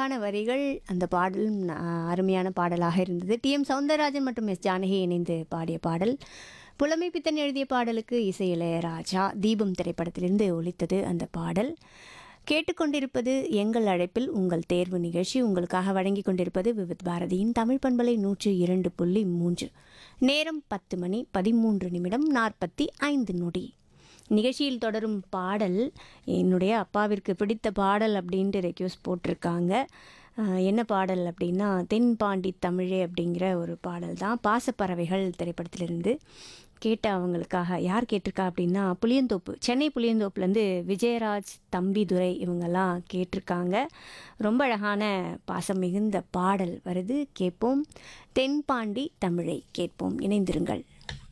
அழகான வரிகள், அந்த பாடலும் அருமையான பாடலாக இருந்தது. டி.எம். சௌந்தரராஜன் மற்றும் எஸ். ஜானகி இணைந்து பாடிய பாடல். புலமை பித்தன் எழுதிய பாடலுக்கு இசை இளையராஜா. தீபம் திரைப்படத்திலிருந்து ஒலித்தது அந்த பாடல். கேட்டுக்கொண்டிருப்பது எங்கள் அழைப்பில் உங்கள் தேர்வு நிகழ்ச்சி. உங்களுக்காக வழங்கி கொண்டிருப்பது விவித் பாரதியின் தமிழ் பண்பலை 102.3. நேரம் 10 மணி 13 நிமிடம் 45 நொடி. நிகழ்ச்சியில் தொடரும் பாடல் என்னுடைய அப்பாவிற்கு பிடித்த பாடல் அப்படின்ட்டு ரெக்வஸ்ட் போட்டிருக்காங்க. என்ன பாடல் அப்படின்னா, தென்பாண்டி தமிழே அப்படிங்கிற ஒரு பாடல் தான். பாசப்பறவைகள் திரைப்படத்திலிருந்து கேட்ட அவங்களுக்காக. யார் கேட்டிருக்கா அப்படின்னா, புளியந்தோப்பு, சென்னை புளியந்தோப்புலேருந்து விஜயராஜ், தம்பிதுரை இவங்கெல்லாம் கேட்டிருக்காங்க. ரொம்ப அழகான பாசம் மிகுந்த பாடல் வருது, கேட்போம். தென்பாண்டி தமிழை கேட்போம், இணைந்திருங்கள்.